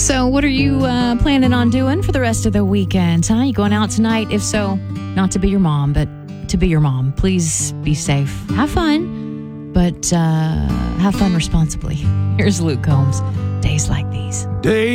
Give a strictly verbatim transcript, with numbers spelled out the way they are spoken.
So what are you uh, planning on doing for the rest of the weekend, huh? You going out tonight? If so, not to be your mom, but to be your mom. Please be safe. Have fun, but uh, have fun responsibly. Here's Luke Combs. Days Like These. Days